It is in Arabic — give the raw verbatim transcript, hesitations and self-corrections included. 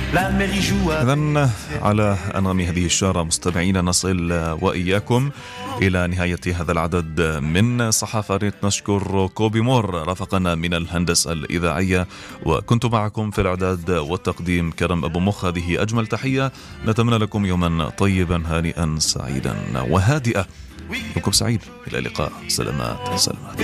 إذن على أنغام هذه الشارة مستمعين نصل وإياكم إلى نهاية هذا العدد من صحافة. نشكر كوبي مور رافقنا من الهندسة الإذاعية، وكنت معكم في الإعداد والتقديم كرم أبو مخ. هذه أجمل تحية، نتمنى لكم يوما طيبا هانئا سعيدا وهادئا. يومكم سعيد، إلى اللقاء. سلامات سلامات.